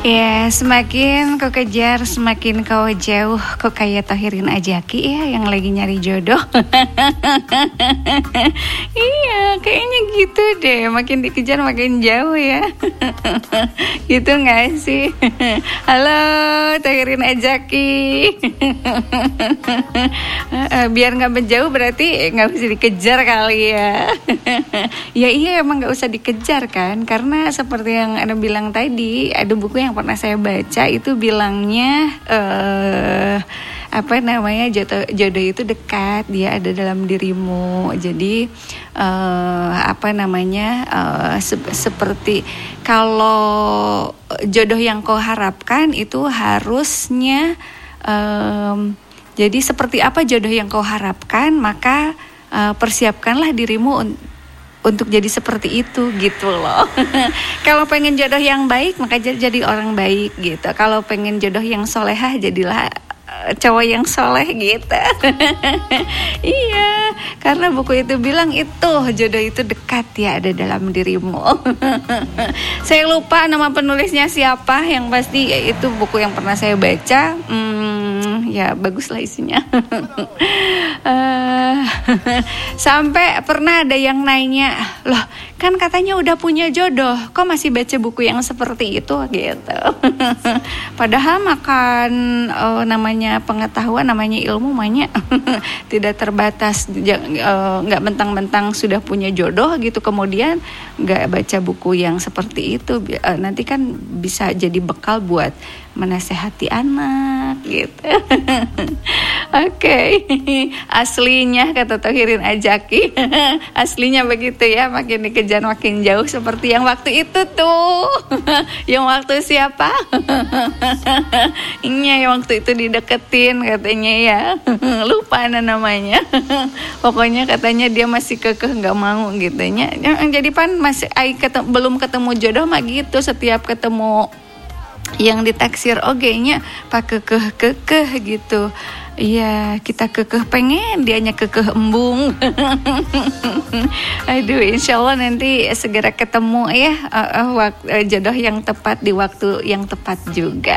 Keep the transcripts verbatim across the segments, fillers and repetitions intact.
Ya, semakin kau kejar, semakin kau jauh. Kok kayak Thohirin Ajaki ya yang lagi nyari jodoh. Iya, kayaknya gitu deh. Makin dikejar makin jauh ya. Gitu gak sih? Halo Thohirin Ajaki. Biar gak menjauh berarti gak bisa dikejar kali ya. Ya iya, emang gak usah dikejar kan. Karena seperti yang Anda bilang tadi, ada buku yang pernah saya baca itu bilangnya uh, apa namanya jodoh, jodoh itu dekat, dia ada dalam dirimu. Jadi uh, apa namanya uh, se- seperti kalau jodoh yang kau harapkan itu harusnya um, jadi seperti apa jodoh yang kau harapkan, maka uh, persiapkanlah dirimu untuk untuk jadi seperti itu gitu loh. Kalau pengen jodoh yang baik maka jadi orang baik gitu. Kalau pengen jodoh yang solehah jadilah cowok yang soleh gitu. Iya, karena buku itu bilang itu jodoh itu dekat ya, ada dalam dirimu. Saya lupa nama penulisnya siapa, yang pasti itu buku yang pernah saya baca. Hmm, ya baguslah isinya. uh, sampai pernah ada yang nanya, loh kan katanya udah punya jodoh, kok masih baca buku yang seperti itu gitu. Padahal makan uh, namanya pengetahuan, namanya ilmu banyak. Tidak terbatas, nggak uh, mentang-mentang sudah punya jodoh gitu kemudian nggak baca buku yang seperti itu. Uh, nanti kan bisa jadi bekal buat menasehati anak gitu. Oke, okay. Aslinya kata Thohirin Ajaki, aslinya begitu ya, makin dikejar makin jauh seperti yang waktu itu tuh. Yang waktu siapa? Ini yang waktu itu dideketin katanya ya. Lupa namanya. Pokoknya katanya dia masih kekeh nggak mau gitunya. Jadi pan masih ay, ketemu, belum ketemu jodoh mah gitu, setiap ketemu yang ditaksir ogenya pak kekeh kekeh gitu. Iya, kita kekeh pengen, dianya kekeh embung. Aduh, insya Allah nanti segera ketemu ya uh, uh, waktu, uh, jodoh yang tepat di waktu yang tepat juga.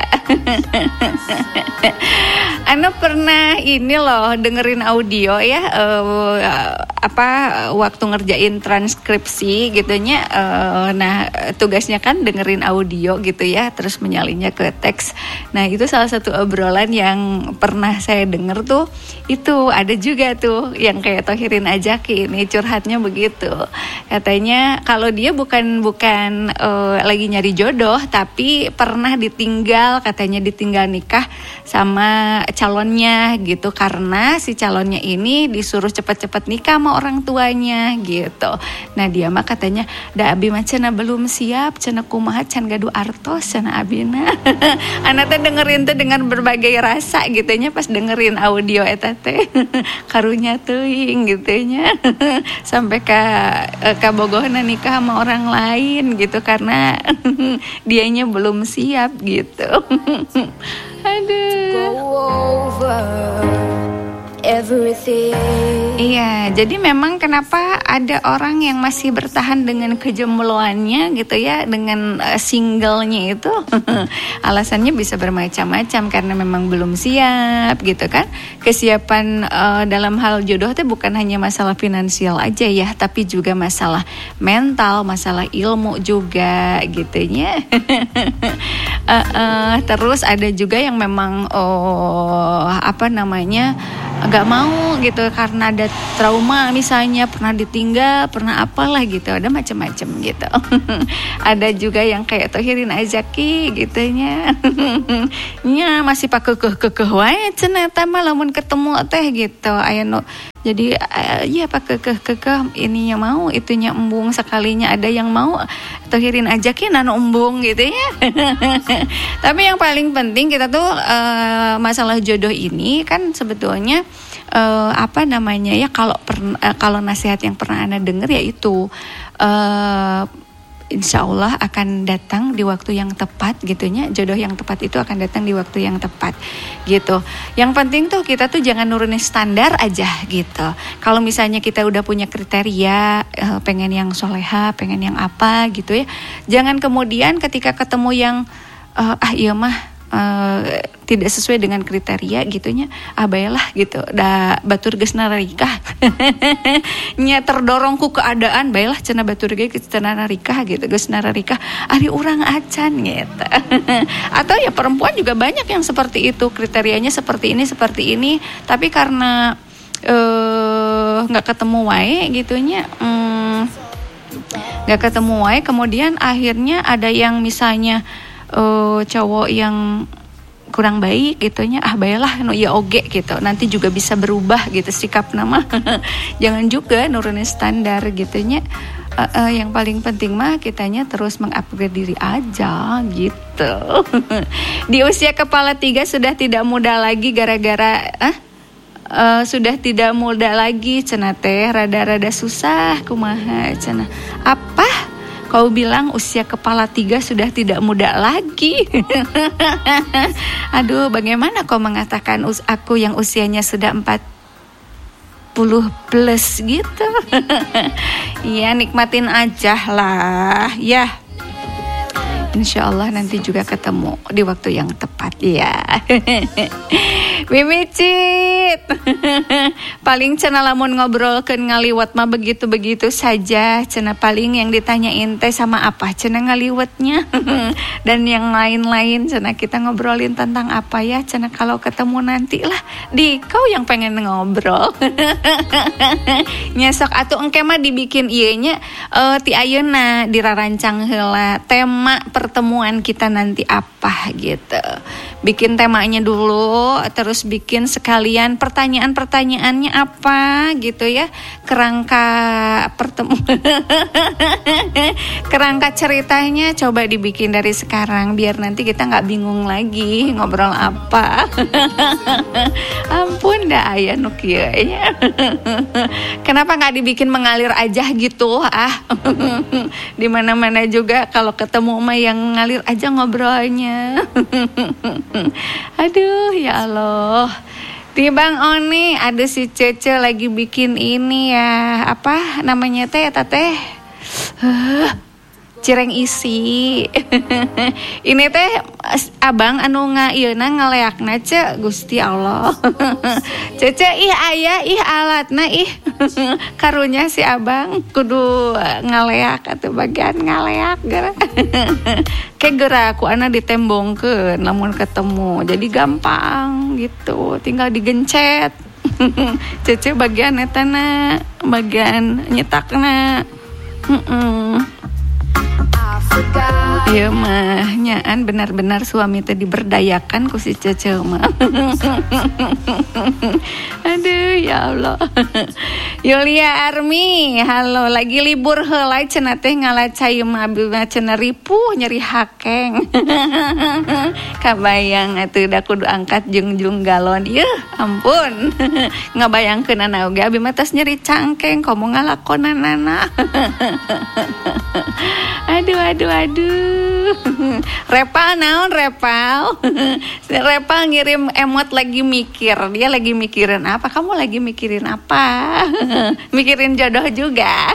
Ana pernah ini loh dengerin audio ya, uh, apa waktu ngerjain transkripsi gitunya. Uh, nah tugasnya kan dengerin audio gitu ya, terus menyalinnya ke teks. Nah itu salah satu obrolan yang pernah saya denger tuh, itu ada juga tuh yang kayak Thohirin Ajaki ini curhatnya begitu. Katanya kalau dia bukan bukan uh, lagi nyari jodoh, tapi pernah ditinggal, katanya ditinggal nikah sama calonnya gitu, karena si calonnya ini disuruh cepat-cepat nikah sama orang tuanya gitu. Nah dia mah katanya da abi mah cenah belum siap, cenah kumaha can gaduh artos cenah abina. Anak teh dengerin tuh dengan berbagai rasa gitunya pas dengerin audio eta teh. Karunya teuing gitunya. Sampai ka ka bogohna nikah sama orang lain gitu karena dianya belum siap gitu. Aduh. Everything. Iya, jadi memang kenapa ada orang yang masih bertahan dengan kejombloannya gitu ya, dengan uh, singlenya itu. Alasannya bisa bermacam-macam, karena memang belum siap gitu kan. Kesiapan uh, dalam hal jodoh itu bukan hanya masalah finansial aja ya, tapi juga masalah mental, masalah ilmu juga gitunya. uh, uh, terus ada juga yang memang oh apa namanya nggak mau gitu karena ada trauma, misalnya pernah ditinggal, pernah apalah gitu, ada macam-macam gitu. Ada juga yang kayak Thohirin Ajaki gitunya. Nya masih pakai kekeh-kekeh wae cenah eta mah lamun ketemu teh gitu. Aya nu jadi uh, ya pakai kekeh-kekeh, ininya mau, itunya embung sekalinya. Ada yang mau Thohirin Ajaki nano embung gitu ya. Tapi yang paling penting kita tuh uh, masalah jodoh ini kan sebetulnya Uh, apa namanya ya, kalau per, uh, kalau nasihat yang pernah Anda dengar ya itu uh, insya Allah akan datang di waktu yang tepat gitunya. Jodoh yang tepat itu akan datang di waktu yang tepat gitu. Yang penting tuh kita tuh jangan nurunin standar aja gitu. Kalau misalnya kita udah punya kriteria uh, pengen yang soleha, pengen yang apa gitu ya, jangan kemudian ketika ketemu yang uh, ah iya mah Uh, tidak sesuai dengan kriteria gitunya, ah bayalah gitu da batur geus nararikah nya terdorong ku keadaan bayalah cenah batur ge geus nararikah gitu geus nararikah ari urang acan gitu. Atau ya perempuan juga banyak yang seperti itu, kriterianya seperti ini seperti ini tapi karena nggak uh, ketemu wae gitunya nggak hmm, ketemu wae kemudian akhirnya ada yang misalnya Uh, cowok yang kurang baik gitunya, ah bayalah no ya oge gitu, nanti juga bisa berubah gitu sikap nama. Jangan juga nurunin standar gitunya. Uh, uh, yang paling penting mah kitanya terus mengupgrade diri aja gitu. Di usia kepala tiga sudah tidak muda lagi gara-gara ah uh, sudah tidak muda lagi cenah teh rada-rada susah kumaha cenah. Apa? Kau bilang usia kepala tiga sudah tidak muda lagi. Aduh, bagaimana kau mengatakan us- aku yang usianya sudah empat puluh plus gitu. Iya, nikmatin aja lah. Ya, insya Allah nanti juga ketemu di waktu yang tepat ya. Mimicit. Paling cenah lamun ngobrolkeun ngaliwat mah begitu-begitu saja. Cenah paling yang ditanyain teh sama apa cenah ngaliwatnya. Dan yang lain-lain cenah kita ngobrolin tentang apa ya cenah kalau ketemu nanti lah. Di kau yang pengen ngobrol. Nyesok atuh engke mah dibikin ieu nya uh, ti ayeuna dirarancang heula tema pertemuan kita nanti apa gitu. Bikin temanya dulu, terus bikin sekalian pertanyaan-pertanyaannya apa gitu ya. Kerangka pertemuan kerangka ceritanya coba dibikin dari sekarang biar nanti kita gak bingung lagi ngobrol apa. Ampun dah aya nu kieu nya. Kenapa gak dibikin mengalir aja gitu ah. Di mana-mana juga kalau ketemu mah yang ngalir aja ngobrolnya. Aduh ya Allah. Di Bang Oni ada si Cece lagi bikin ini ya. Apa namanya teh eta teh? Huh, cireng isi. Ini teh abang anu ngaieuna ngaleakna ce Gusti Allah. Cece ih aya ih alatna ih. Karunya si abang kudu ngaleak atuh bagian ngaleak geura. Ke geura ku ana ditembongkeun lamun ketemu. Jadi gampang gitu, tinggal digencet. Cece bagian etana, bagian nyetakna. Heeh. Iya mah nyaan benar-benar suami teh diberdayakan ku si Cece mah. Aduh ya Allah. Yulia Armi, halo lagi libur heula cenah teh ngalacai mah cenah ripuh nyeri hakeng. Kabayang atuh da kudu angkat jungjung galon. Yeuh ampun. Ngabayangkeun ana oge abi mah tos nyeri cangkeng komo ngalakonanana. Aduh aduh aduh. Repal naon Repal? Repal ngirim emot lagi mikir. Dia lagi mikirin apa? Kamu lagi mikirin apa? Mikirin jodoh juga.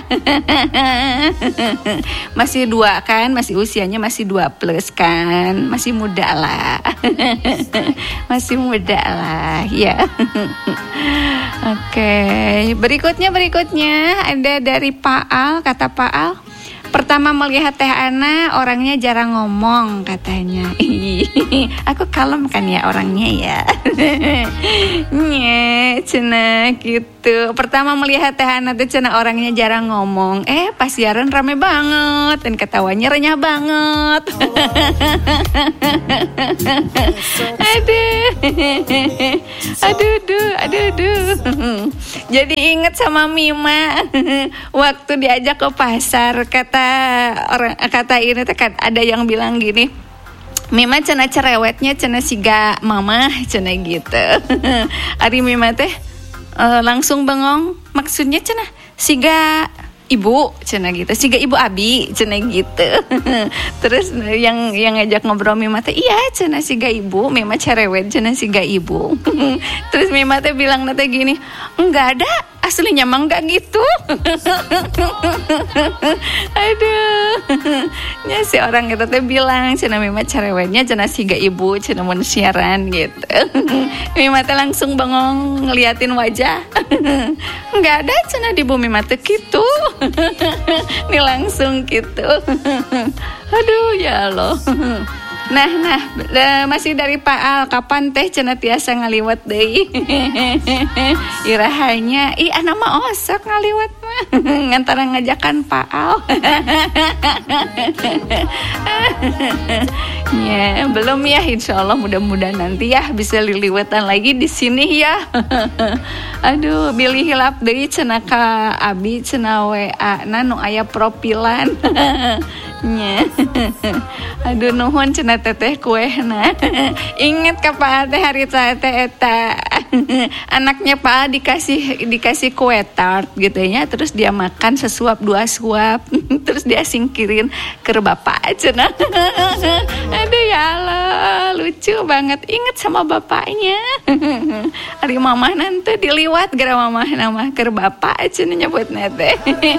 Masih dua kan? Masih usianya masih dua plus kan? Masih muda lah. Masih muda lah ya. Oke, berikutnya berikutnya ada dari Pak Al, kata Pak Al. Pertama melihat Teh Ana orangnya jarang ngomong katanya. Aku kalem kan ya orangnya ya. Nye, cenah gitu. Pertama melihat Teh Ana tuh cenah orangnya jarang ngomong. Eh pas siaran rame banget dan ketawanya renyah banget. Aduh. Aduh aduh aduh aduh. Jadi inget sama Mima waktu diajak ke pasar kata orang kata ini kan ada yang bilang gini, Mima cenah cerewetnya cenah siga mama cenah gitu. Ari Mima teh uh, langsung bengong, maksudnya cenah siga ibu cenah gitu, siga ibu Abi cenah gitu. Terus yang yang ngajak ngobrol Mima teh iya cenah siga ibu, Mima cerewet cenah siga ibu. Terus Mima teh bilang teh gini, enggak ada aslinya mah enggak gitu. Aduh. Nya si orang kita teh bilang cenah mimah cerewetnya cenah siga ibu cenah mun siaran gitu. Mimah teh langsung bengong ngeliatin wajah. Enggak ada cenah di bumi mah teh kitu. Ini langsung gitu. Aduh ya Allah. Nah, nah, masih dari Pak Al, kapan teh cenah tiasa ngaliwat deui? Irahanya, ih anak mah osok ngaliwat mah. Ngantara ngajakan Pak Al. Ya, belum ya, insya Allah mudah-mudahan nanti ya bisa liliwatan lagi di sini ya. Aduh, bilih hilap deui cenah ka Abi cenah W A na nu aya profilan. Nya. Aduh nuhun cenah teteh kuehna. Ingat ka Pak teh hari teh eta anaknya Pak dikasih dikasih kue tart gitu ya, terus dia makan sesuap dua suap terus dia singkirin ke bapak cenah. Aduh ya Allah, lucu banget, inget sama bapaknya. Hari mamah nanti diliwat gara mamah nama ke bapak cenah nyebutna teh.